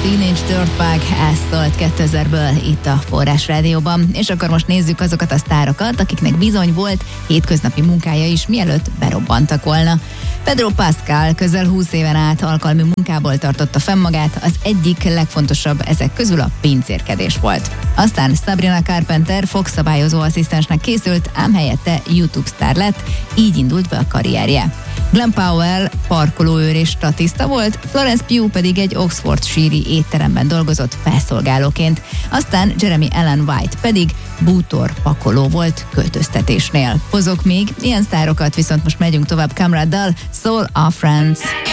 Teenage Dirtbag, ez szólt 2000-ből itt a Forrás Rádióban. És akkor most nézzük azokat a sztárokat, akiknek bizony volt hétköznapi munkája is, mielőtt berobbantak volna. Pedro Pascal közel 20 éven át alkalmi munkából tartotta fenn magát, az egyik legfontosabb ezek közül a pincérkedés volt. Aztán Sabrina Carpenter fogszabályozó asszisztensnek készült, ám helyette YouTube sztár lett, így indult be a karrierje. Glenn Powell parkolóőr és statiszta volt, Florence Pugh pedig egy oxfordshire-i étteremben dolgozott felszolgálóként. Aztán Jeremy Allen White pedig bútor pakoló volt költöztetésnél. Hozok még ilyen sztárokat, viszont most megyünk tovább Camraddal, Soul of Friends.